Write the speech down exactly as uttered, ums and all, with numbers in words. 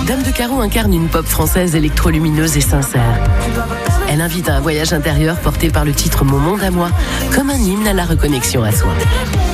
Dame de Carreau incarne une pop française électrolumineuse et sincère. Elle invite à un voyage intérieur porté par le titre Mon monde à moi, comme un hymne à la reconnexion à soi.